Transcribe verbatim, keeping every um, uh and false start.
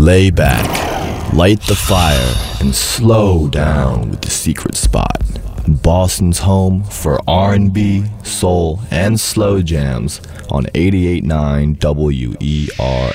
Lay back, light the fire, and slow down with The Secret Spot. Boston's home for R and B, soul, and slow jams on eighty-eight point nine W E R